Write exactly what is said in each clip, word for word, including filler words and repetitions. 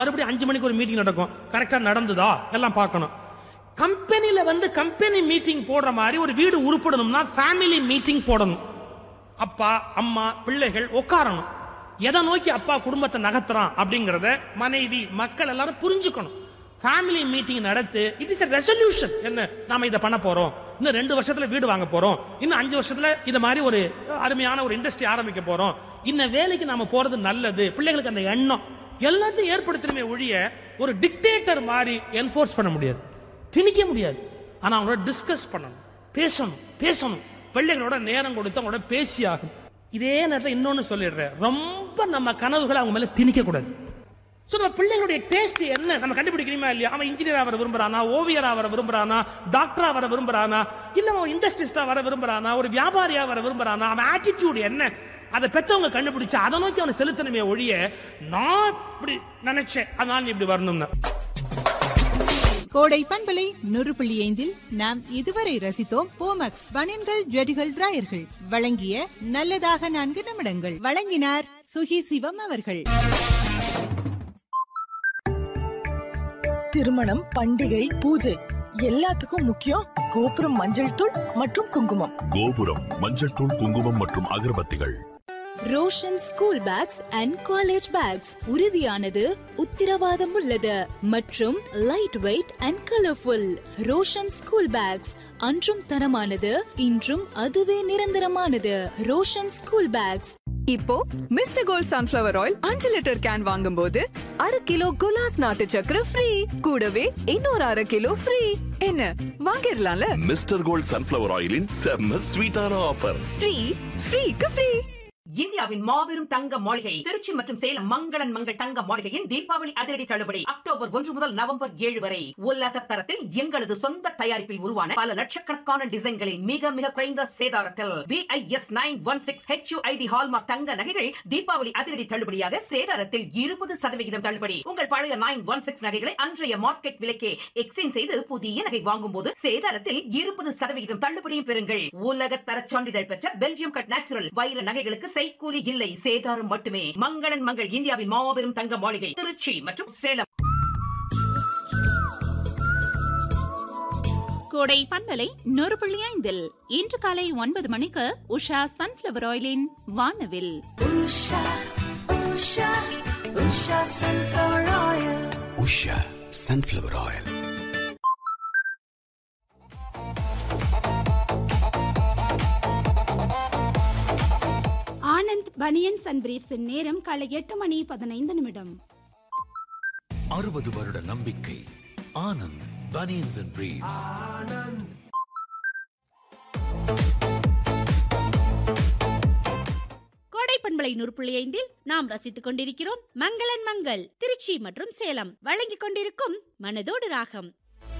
மறுபடியும் அஞ்சு மணிக்கு ஒரு மீட்டிங் நடக்கும். கரெக்டா நடந்ததா எல்லாம் பார்க்கணும். கம்பெனில வந்து கம்பெனி மீட்டிங் போடுற மாதிரி ஒரு வீடு உருப்படணும்னா ஃபேமிலி மீட்டிங் போடணும். அப்பா அம்மா பிள்ளைகள் உட்காரணும். எதை நோக்கி அப்பா குடும்பத்தை நகர்த்துறான் அப்படிங்கறத மனைவி மக்கள் எல்லாரும் புரிஞ்சுக்கணும். ஃபேமிலி மீட்டிங் நடத்து. It is a resolution. என்ன நாம இதை பண்ண போறோம், இன்னும் ரெண்டு வருஷத்துல வீடு வாங்க போறோம், இன்னும் அஞ்சு வருஷத்துல இது மாதிரி ஒரு அருமையான ஒரு இண்டஸ்ட்ரி ஆரம்பிக்க போறோம், இந்த வேலைக்கு நாம போறது நல்லது, பிள்ளைகளுக்கு அந்த எண்ணம் எல்லாத்தையும் ஏற்படுத்தணுமே ஒழிய ஒரு டிக்டேட்டர் மாதிரி என்ஃபோர்ஸ் பண்ண முடியாது, திணிக்க முடியாது. ஆனா அவங்களோட டிஸ்கஸ் பண்ணணும், பேசணும் பேசணும் பிள்ளைகளோட நேரம் கொடுத்து அவங்களோட பேசி ஆகும். இதே நேரத்தில் இன்னொன்னு சொல்லிடுறேன், ரொம்ப நம்ம கனவுகளை அவங்க மேல திணிக்க கூடாது. ஸோ நம்ம பிள்ளைகளுடைய டேஸ்ட் என்ன நம்ம கண்டுபிடிக்கணுமா இல்லையா? அவன் இன்ஜினியரா வர விரும்புறானா, ஓவியரா வர விரும்புறானா, டாக்டரா வர விரும்புறானா, இல்ல அவன் இண்டஸ்ட்ரிஸ்டா வர விரும்புறானா, ஒரு வியாபாரியா வர விரும்புறானா, அவன் ஆட்டிடியூட் என்ன, அதை பெற்றவங்க கண்டுபிடிச்சு அதை நோக்கி அவனை செலுத்தணுமே ஒழிய நான் இப்படி நினைச்சேன் அதனால இப்படி வரணும்னு. கோடை பண்பலை நூறு புள்ளி ஐந்தில் நாம் இதுவரை ரசித்தோம் போமக்ஸ் பனியன்கள் ஜெடிகள் டிராயர்கள் வழங்கிய நல்லதாக நான்கு நிமிடங்கள். வழங்கினார் சுகி சிவம் அவர்கள். திருமணம், பண்டிகை, பூஜை எல்லாத்துக்கும் முக்கியம் கோபுரம் மஞ்சள் தூள் மற்றும் குங்குமம். கோபுரம் மஞ்சள் தூள், குங்குமம் மற்றும் அகர்பத்திகள். Roshan school packs and college bags உறுதியானது, உத்திரவாதம் உள்ளது மற்றும் light weight and colourful. Roshan school packs அன்றும் தரமானது, இன்றும் அதுவே நிரந்தரமானது. Roshan school packs. இப்போ மிஸ்டர் கோல்ட் சன்ஃபிளவர் ஆயில் அஞ்சு லிட்டர் கேன் வாங்கும் போது அரை கிலோ குலாஸ் நாட்டு சக்கரை ஃப்ரீ, கூடவே இன்னொரு அரை கிலோ ஃப்ரீ. என்ன வாங்கிடலாம்ல? மிஸ்டர் கோல்ட் சன்ஃபிளவர் ஆயிலின் செம்ம ஸ்வீட்டான ஆஃபர். Free ஃப்ரீக்கு free. இந்தியாவின் மாபெரும் தங்க மாளிகை திருச்சி மற்றும் சேலம் மங்களன் மங்கள் தங்க மாளிகையின் தீபாவளி அதிரடி தள்ளுபடி அக்டோபர் ஒன்று முதல் நவம்பர் ஏழு வரை. உலக தரத்தில் எங்களது சொந்த தயாரிப்பில் உருவான பல லட்சக்கணக்கான டிசைன்களில் மிக மிக குறைந்த சேதாரத்தில் BIS nine one six HUID hallmark தங்க நகைகள் தீபாவளி அதிரடி தள்ளுபடியாக சேதாரத்தில் இருபது சதவிகிதம் தள்ளுபடி. உங்கள் பழைய நைன் ஒன் சிக்ஸ் நகைகளை அன்றைய மார்க்கெட் விலைக்கே எக்ஸ்சேஞ்ச் செய்து புதிய நகை வாங்கும் போது சேதாரத்தில் இருபது சதவிகிதம் தள்ளுபடியும் பெறுங்கள். உலக தர சான்றிதழ் பெற்ற பெல்ஜியம் கட் நேச்சுரல் வைர நகைகளுக்கு செய்கூலி இல்லை, சேதாரம் மட்டுமே. மங்களன் மங்கள் இந்தியாவின் மாபெரும் தங்க மாளிகை திருச்சி மற்றும் சேலம். கோடை பண்பலை நூறு புள்ளி ஐந்தில் இன்று காலை ஒன்பது மணிக்கு உஷா சன்ஃபிளவர் ஆயிலின் வானவில். Usha Usha Usha sunflower oil. Usha sunflower oil. Anand banians and பிரீஃப்ஸின் நேரம் காலை எட்டு மணி பதினைந்து நிமிடம். அறுபது வருட நம்பிக்கை ஆனந்த் பனியன்ஸ் அண்ட் பிரீஃப்ஸ். கோடை பண்பலை நூறு புள்ளி ஐந்தில் நாம் ரசித்துக் கொண்டிருக்கிறோம் மங்களன் மங்கள் திருச்சி மற்றும் சேலம் வழங்கிக் கொண்டிருக்கும் மனதோடு ராகம்.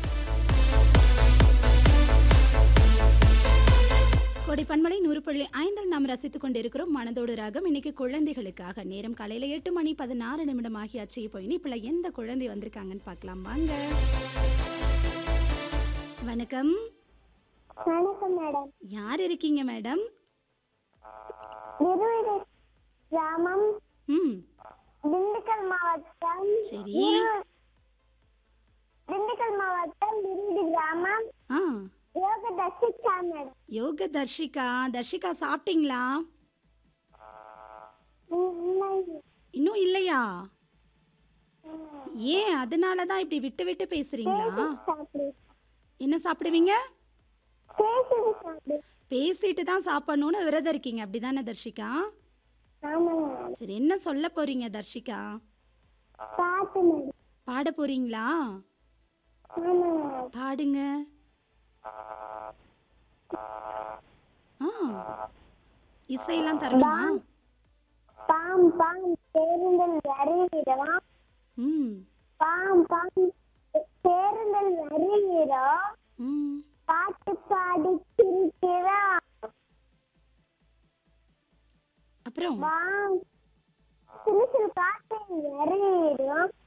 கோடை பண்பலை நூறு புள்ளி ஐந்தில் நாம் ரசித்துக் கொண்டிருக்கிறோம் மனதோடு ராகம். இன்னைக்கு குழந்தைகளுக்காக நேரம் காலையில எட்டு மணி பதினாறு நிமிடம் ஆகியாச்சு. போய் இப்ப எந்த குழந்தை வந்திருக்காங்கன்னு பார்க்கலாம் வாங்க. வணக்கம். வணக்கம் மேடம். யார் இருக்கீங்க மேடம்? கிராமம், ம், திண்டுக்கல் மாவட்டம். சரி. திண்டுக்கல் மாவட்டம் விருது கிராமம். ஆ, யோக தர்ஷிகா மேடம். யோக தர்ஷிகா. தர்ஷிகா சாப்பிட்டீங்களா? இன்னும் இல்லையா? ஏன் அதனாலதான் இப்படி விட்டு விட்டு பேசுறீங்களா? என்ன சாப்பிடுவீங்க? பேசிட்டு தான் சாப்பிடணும்னு விரதம் இருக்கீங்க அப்படிதானே தர்ஷிகா? சரி, என்ன சொல்ல போறீங்க தர்ஷிகா? பாட போறீங்களா? பாடுங்க. இசையெல்லாம் தரணுமா? பாம் பாம் பேருந்தல் வருகிறோம். ம், பாம் பாம் பேருந்தல் வருகிறோம். ம், பாட்டு பாடி சிரிக்கிறோம். அப்புறம் பாம் சிறு சிறு பாட்டு வருகிறோம்.